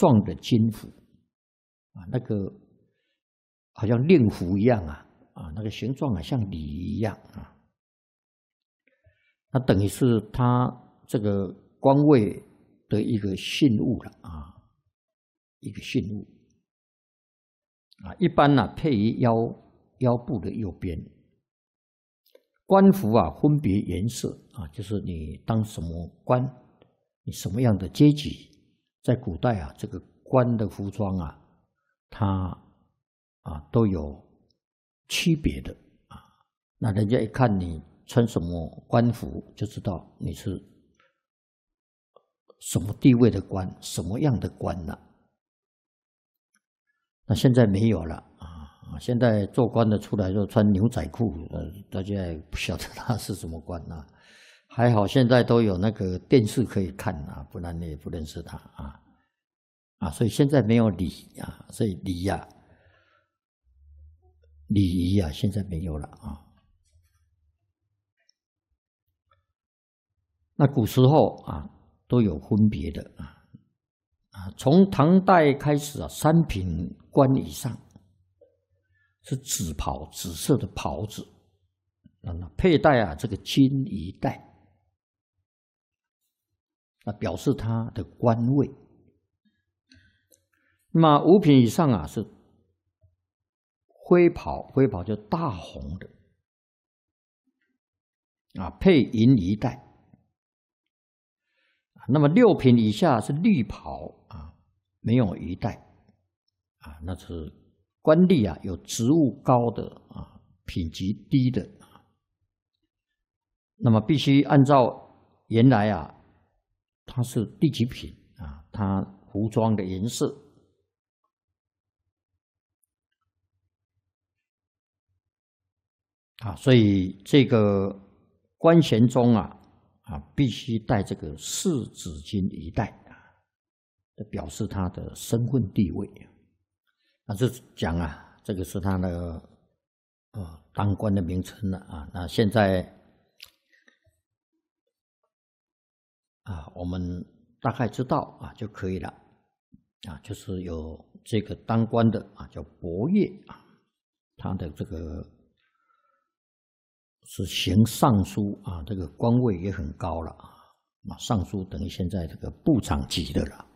状的金符啊，那个好像令符一样啊，那个形状啊像礼一样啊，那等于是他这个官位的一个信物了啊，一个信物啊，一般呢配于腰部的右边。官服啊，分别颜色啊，就是你当什么官，你什么样的阶级，在古代啊，这个官的服装啊，它都有区别的啊。那人家一看你穿什么官服，就知道你是什么地位的官，什么样的官了。那现在没有了啊！现在做官的出来就穿牛仔裤，大家也不晓得他是什么官啊。还好现在都有那个电视可以看啊，不然你也不认识他啊。所以现在没有礼啊，所以礼仪啊，现在没有了啊。那古时候啊，都有分别的从唐代开始啊，3品官以上是紫袍，紫色的袍子，佩戴啊这个金衣带，表示他的官位。那么5品以上啊是灰袍，灰袍就大红的配银衣带。那么6品以下是绿袍没有衣带那是官吏啊，有职务高的品级低的那么必须按照原来它是第几品它服装的颜色所以这个官衔中必须带这个4紫金一带表示他的身份地位这讲这个是他的当官的名称了那现在我们大概知道就可以了就是有这个当官的叫伯业他的这个是行尚书这个官位也很高了尚书等于现在这个部长级的了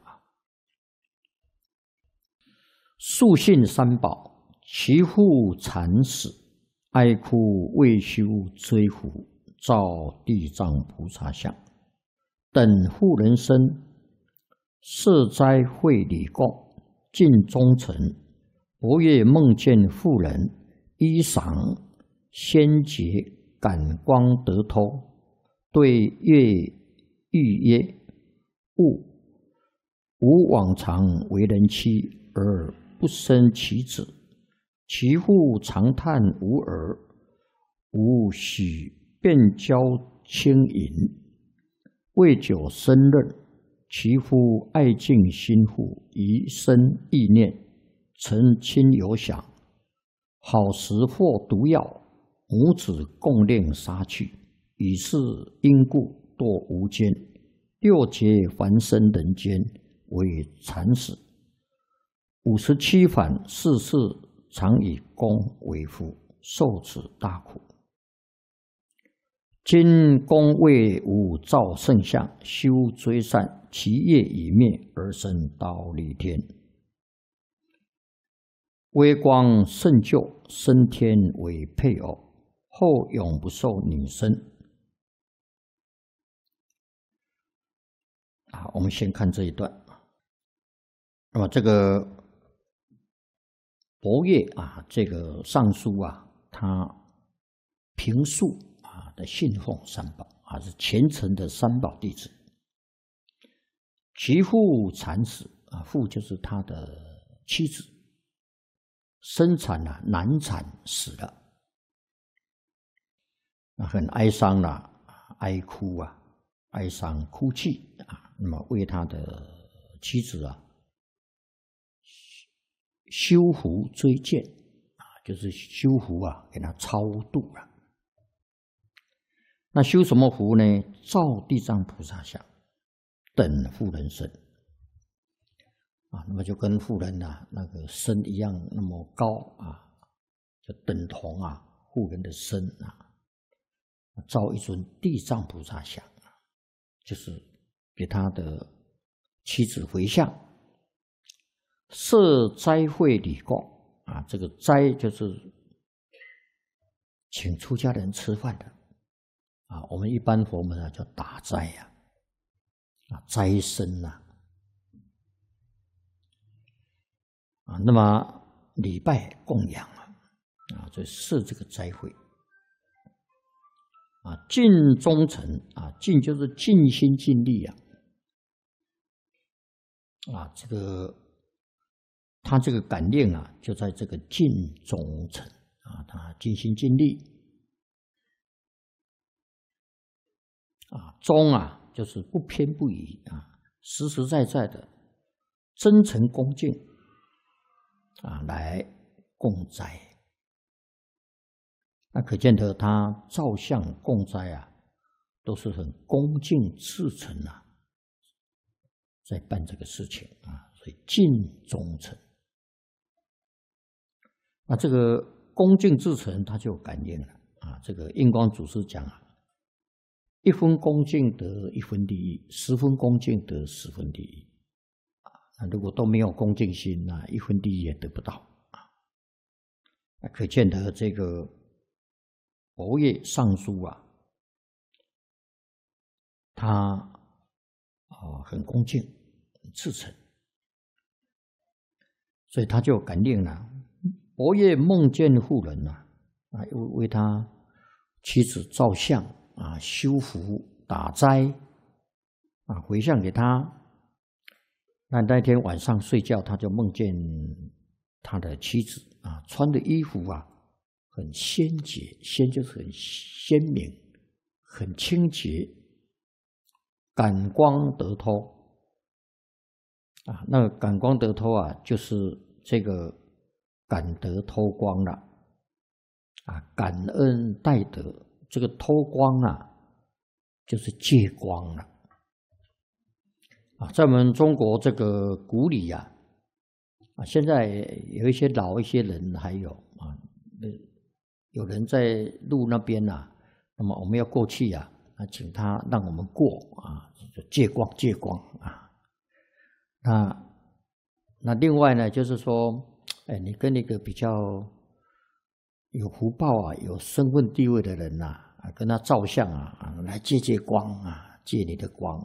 肃信3宝，其父惨死，哀哭未修追扶，照地藏菩萨像，等妇人身，设斋会礼供，尽忠诚。伯业梦见妇人衣裳鲜洁，感光得脱，对月欲曰：“吾往常为人妻，而不生其子，其父常叹无儿，吾许便交轻淫，未久生任。其父爱敬心腹，宜生意念，曾亲有想，好食或毒药，母子共令杀去，以是因故堕无间，6劫还生人间，为惨死。57反世事，常以公为父，受此大苦。今公为吾造圣像，修追善，其业已灭，而生忉利天。微光圣救，升天为配偶，后永不受女生。我们先看这一段。那么这个伯业这个尚书他平素的信奉3宝是虔诚的3宝弟子。其父惨死父就是他的妻子，生产难产死了，很哀伤哀哭哀伤哭泣那么为他的妻子修福追荐就是修福给他超度了。那修什么福呢？照地藏菩萨像，等妇人身那么就跟妇人那个身一样那么高就等同妇人的身造一尊地藏菩萨像就是给他的妻子回向，设斋会礼供这个斋就是请出家人吃饭的我们一般佛门叫打斋斋僧那么礼拜供养就设这个斋会尽忠诚尽就是尽心尽力这个他这个感念就在这个尽忠诚他尽心尽力忠就是不偏不倚实实在在的真诚恭敬来供斋。那可见得他造像供斋都是很恭敬至诚在办这个事情所以尽忠诚。那这个恭敬至诚，他就有感应了这个印光祖师讲一分恭敬得一分利益，10分恭敬得10分利益那如果都没有恭敬心一分利益也得不到那可见得这个佛业上书他很恭敬很至诚，所以他就感应了佛业梦见妇人为他妻子造像修福打斋回向给他。那天晚上睡觉，他就梦见他的妻子穿的衣服很鲜洁，鲜就是很鲜明很清洁，感光得脱那个感光得脱就是这个感得脱光了感恩戴德，这个脱光就是戒光了在我们中国这个古礼现在有一些老一些人还有有人在路那边那么我们要过去请他让我们过就戒光戒光那另外呢，就是说你跟那个比较有福报有身份地位的人跟他照相来借光借你的光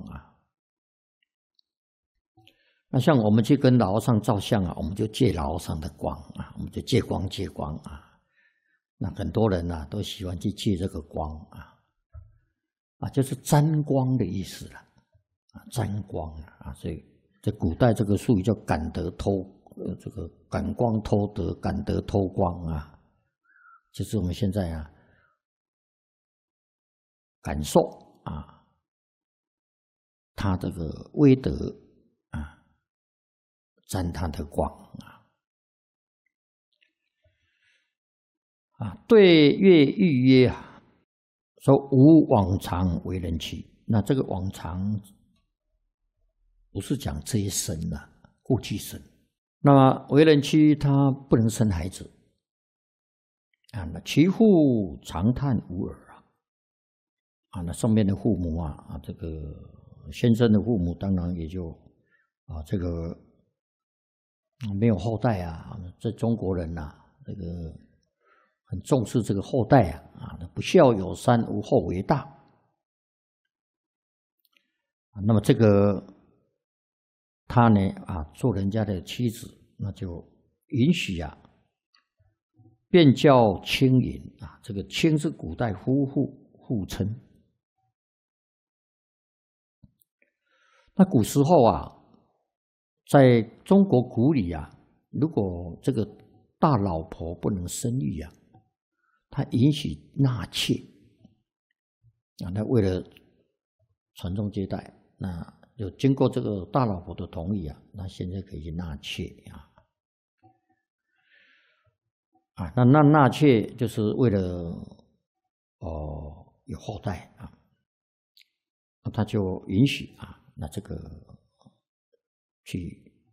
那像我们去跟老和尚照相我们就借老和尚的光我们就借光借光那很多人都喜欢去借这个光就是沾光的意思了沾光所以在古代这个术语叫感得脱这个感光脱德感得脱光就是我们现在感受他这个威德沾他的光对月欲曰说吾往常为人妻。那这个往常不是讲这一生过去生。那么为人妻他不能生孩子那其父长叹无儿那上面的父母这个先生的父母当然也就这个没有后代这中国人这个很重视这个后代不孝有三，无后为大那么这个他呢做人家的妻子，那就允许便叫亲淫这个亲是古代夫妇互称。那古时候在中国古里如果这个大老婆不能生育他允许纳妾那为了传宗接代，那就经过这个大老婆的同意那现在可以去纳妾那纳妾就是为了有后代那他就允许那这个去